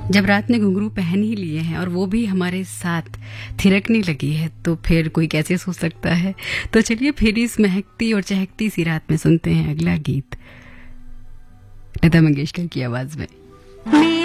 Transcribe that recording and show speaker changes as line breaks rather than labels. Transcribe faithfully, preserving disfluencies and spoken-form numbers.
जब रात ने घुंघरू पहन ही लिए हैं और वो भी हमारे साथ थिरकने लगी है तो फिर कोई कैसे सो सकता है। तो चलिए फिर इस महकती और चहकती सी रात में सुनते हैं अगला गीत लता मंगेशकर की आवाज में।